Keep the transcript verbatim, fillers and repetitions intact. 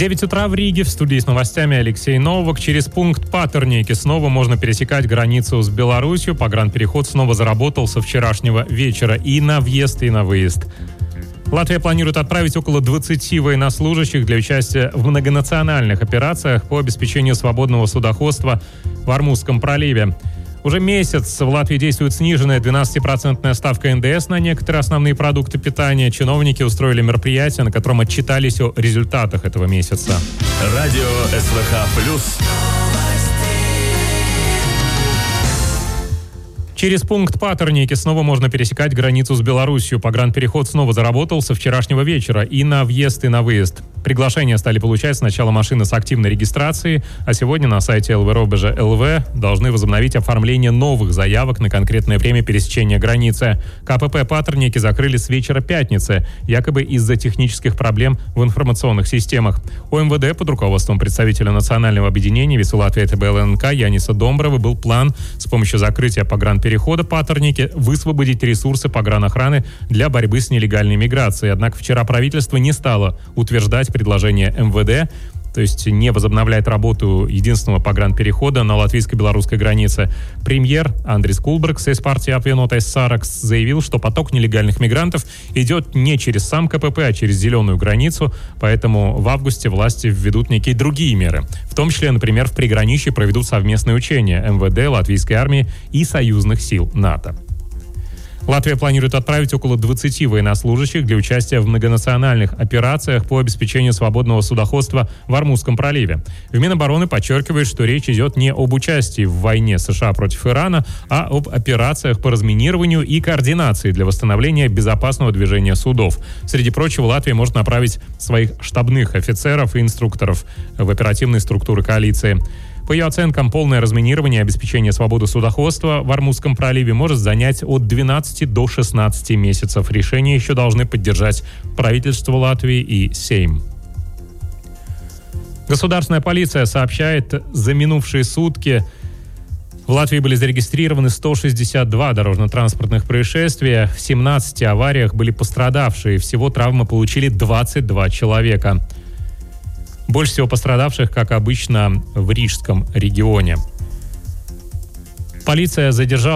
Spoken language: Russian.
девять утра в Риге. В студии с новостями Алексей Новак. Через пункт Патерники снова можно пересекать границу с Беларусью. Погранпереход снова заработал со вчерашнего вечера и на въезд, и на выезд. Латвия планирует отправить около двадцати военнослужащих для участия в многонациональных операциях по обеспечению свободного судоходства в Ормузском проливе. Уже месяц в Латвии действует сниженная двенадцатипроцентная ставка эн дэ эс на некоторые основные продукты питания. Чиновники устроили мероприятие, на котором отчитались о результатах этого месяца. Радио эс вэ ха плюс. Через пункт Патерники снова можно пересекать границу с Беларусью. Погранпереход снова заработал со вчерашнего вечера и на въезд, и на выезд. Приглашения стали получать сначала машины с активной регистрацией, а сегодня на сайте эл вэ робежа точка эл вэ должны возобновить оформление новых заявок на конкретное время пересечения границы. ка пэ пэ Патерники закрыли с вечера пятницы, якобы из-за технических проблем в информационных системах. У эм вэ дэ под руководством представителя национального объединения «Весу Латвия» тэ бэ эл эн ка Яниса Домброва был план с помощью закрытия погранперехода перехода Патерники высвободить ресурсы погранохраны для борьбы с нелегальной миграцией. Однако вчера правительство не стало утверждать предложение эм вэ дэ, то есть не возобновляет работу единственного погранперехода на латвийско-белорусской границе. Премьер Андрис Кулбергс из партии Апвиенотайс Саракс заявил, что поток нелегальных мигрантов идет не через сам ка пэ пэ, а через зеленую границу, поэтому в августе власти введут некие другие меры. В том числе, например, в приграничье проведут совместные учения эм вэ дэ, латвийской армии и союзных сил НАТО. Латвия планирует отправить около двадцати военнослужащих для участия в многонациональных операциях по обеспечению свободного судоходства в Ормузском проливе. В Минобороны подчеркивают, что речь идет не об участии в войне США против Ирана, а об операциях по разминированию и координации для восстановления безопасного движения судов. Среди прочего, Латвия может направить своих штабных офицеров и инструкторов в оперативные структуры коалиции. По ее оценкам, полное разминирование и обеспечение свободы судоходства в Ормузском проливе может занять от двенадцати до шестнадцати месяцев. Решение еще должны поддержать правительство Латвии и Сейм. Государственная полиция сообщает, за минувшие сутки в Латвии были зарегистрированы сто шестьдесят два дорожно-транспортных происшествия. В семнадцати авариях были пострадавшие. Всего травмы получили двадцать два человека. Больше всего пострадавших, как обычно, в Рижском регионе. Полиция задержала